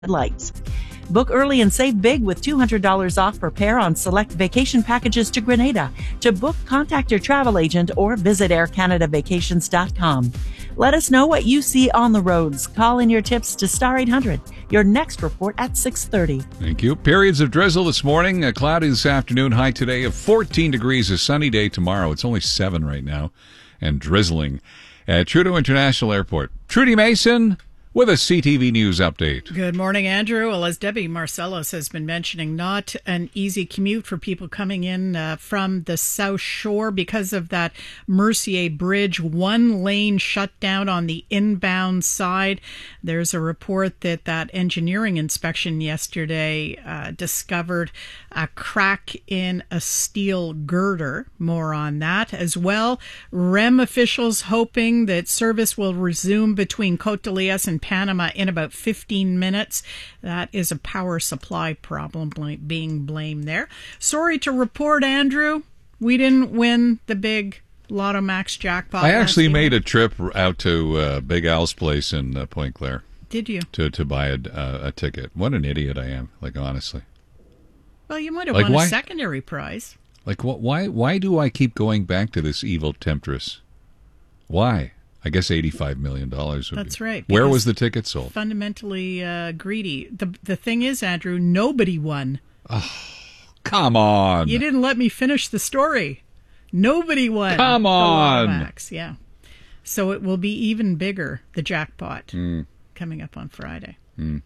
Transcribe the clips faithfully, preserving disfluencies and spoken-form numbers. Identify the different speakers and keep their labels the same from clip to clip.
Speaker 1: lights. Book early and save big with two hundred dollars off per pair on select vacation packages to Grenada. To book, contact your travel agent or visit air canada vacations dot com. Let us know what you see on the roads. Call in your tips to star eight hundred. Your next report at six thirty.
Speaker 2: Thank you. Periods of drizzle this morning, uh, cloudy this afternoon, high today of fourteen degrees, a sunny day tomorrow. It's only seven right now, and drizzling at Trudeau International Airport. Trudy Mason with a C T V News update.
Speaker 3: Good morning, Andrew. Well, as Debbie Marcellus has been mentioning, not an easy commute for people coming in uh, from the South Shore because of that Mercier Bridge. One lane shut down on the inbound side. There's a report that that engineering inspection yesterday uh, discovered a crack in a steel girder. More on that as well. R E M officials hoping that service will resume between Côte-de-Liesse and Panama in about fifteen minutes. That is a power supply problem being blamed there. Sorry to report, Andrew, we didn't win the big Lotto Max jackpot.
Speaker 2: I actually made a trip out to uh, Big Al's place in uh, Point Claire.
Speaker 3: Did you?
Speaker 2: To to buy a, uh, a ticket. What an idiot I am, like, honestly.
Speaker 3: Well, you might have
Speaker 2: like
Speaker 3: won
Speaker 2: why?
Speaker 3: a secondary prize.
Speaker 2: Like, what? Why, why do I keep going back to this evil temptress? Why? I guess eighty-five million dollars would
Speaker 3: That's
Speaker 2: be.
Speaker 3: right.
Speaker 2: Where was the ticket sold?
Speaker 3: Fundamentally uh, greedy. The the thing is, Andrew, nobody won.
Speaker 2: Oh, come on.
Speaker 3: You didn't let me finish the story. Nobody won.
Speaker 2: Come on.
Speaker 3: The Max, yeah. So it will be even bigger, the jackpot,
Speaker 2: mm.
Speaker 3: coming up on Friday.
Speaker 2: Mm.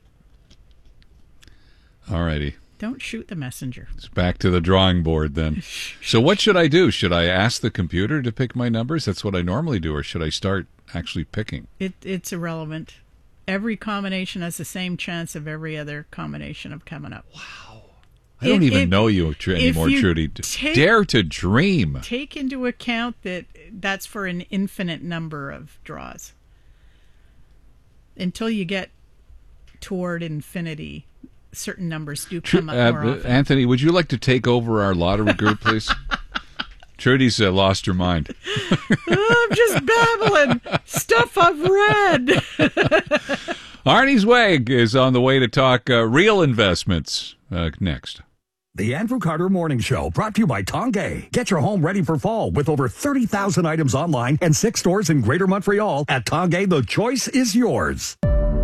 Speaker 2: All righty.
Speaker 3: Don't shoot the messenger.
Speaker 2: It's back to the drawing board then. So what should I do? Should I ask the computer to pick my numbers? That's what I normally do. Or should I start actually picking?
Speaker 3: It, it's irrelevant. Every combination has the same chance of every other combination of coming up.
Speaker 2: Wow. I don't
Speaker 3: if,
Speaker 2: even
Speaker 3: if,
Speaker 2: know you tr- anymore,
Speaker 3: you
Speaker 2: Trudy.
Speaker 3: Take,
Speaker 2: Dare to dream.
Speaker 3: Take into account that that's for an infinite number of draws. Until you get toward infinity, certain numbers do come up more
Speaker 2: uh,
Speaker 3: often.
Speaker 2: Anthony, would you like to take over our lottery group, please? Trudy's uh, lost her mind.
Speaker 3: Oh, I'm just babbling stuff I've read.
Speaker 2: Arnie Zweig is on the way to talk uh, real investments uh, next.
Speaker 4: The Andrew Carter Morning Show, brought to you by Tongay. Get your home ready for fall with over thirty thousand items online and six stores in Greater Montreal. At Tongay, the choice is yours.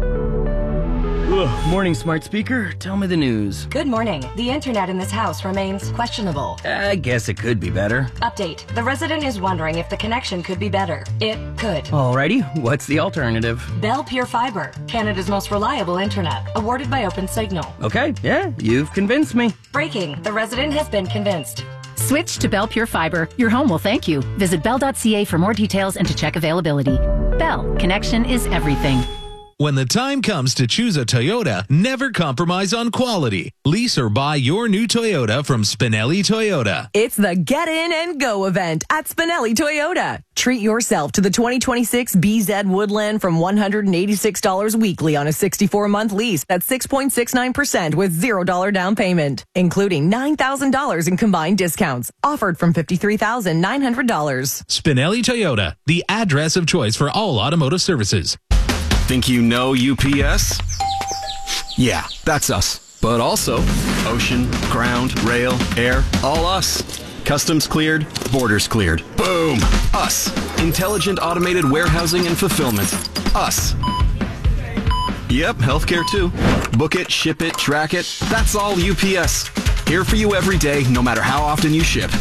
Speaker 5: Ugh, morning, smart speaker. Tell me the news.
Speaker 6: Good morning. The internet in this house remains questionable.
Speaker 5: I guess it could be better.
Speaker 6: Update. The resident is wondering if the connection could be better. It could.
Speaker 5: Alrighty, what's the alternative?
Speaker 6: Bell Pure Fiber, Canada's most reliable internet, awarded by OpenSignal.
Speaker 5: Okay, yeah, you've convinced me.
Speaker 6: Breaking. The resident has been convinced.
Speaker 7: Switch to Bell Pure Fiber. Your home will thank you. Visit bell dot c a for more details and to check availability. Bell. Connection is everything.
Speaker 8: When the time comes to choose a Toyota, never compromise on quality. Lease or buy your new Toyota from Spinelli Toyota.
Speaker 9: It's the Get In and Go event at Spinelli Toyota. Treat yourself to the twenty twenty-six B Z Woodland from one hundred eighty-six dollars weekly on a sixty-four month lease. That's six point six nine percent with zero dollars down payment, including nine thousand dollars in combined discounts. Offered from fifty-three thousand nine hundred dollars.
Speaker 8: Spinelli Toyota, the address of choice for all automotive services.
Speaker 10: Think you know U P S? Yeah, that's us. But also ocean, ground, rail, air, all us. Customs cleared, borders cleared. Boom! Us. Intelligent automated warehousing and fulfillment. Us. Yep, healthcare too. Book it, ship it, track it. That's all U P S. Here for you every day, no matter how often you ship.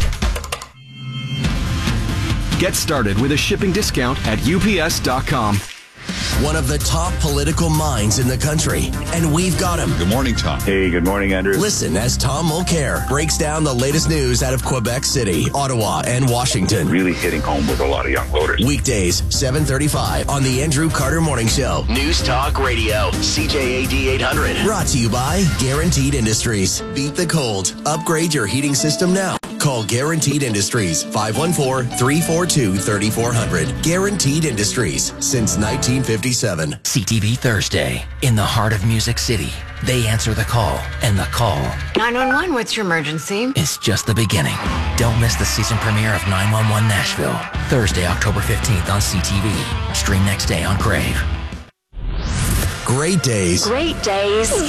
Speaker 10: Get started with a shipping discount at U P S dot com.
Speaker 11: One of the top political minds in the country, and we've got him.
Speaker 2: Good morning, Tom.
Speaker 12: Hey, good morning, Andrew.
Speaker 11: Listen as Tom Mulcair breaks down the latest news out of Quebec City, Ottawa, and Washington.
Speaker 12: Really hitting home with a lot of young voters.
Speaker 11: Weekdays, seven thirty-five on the Andrew Carter Morning Show. News Talk Radio, C J A D eight hundred. Brought to you by Guaranteed Industries. Beat the cold. Upgrade your heating system now. Call Guaranteed Industries, five one four, three four two, three four zero zero. Guaranteed Industries, since nineteen fifty-seven.
Speaker 13: C T V Thursday, in the heart of Music City. They answer the call, and the call
Speaker 14: nine one one, what's your emergency?
Speaker 13: is just the beginning. Don't miss the season premiere of nine one one Nashville, Thursday, October fifteenth on C T V. Stream next day on Crave.
Speaker 11: Great days.
Speaker 15: Great days.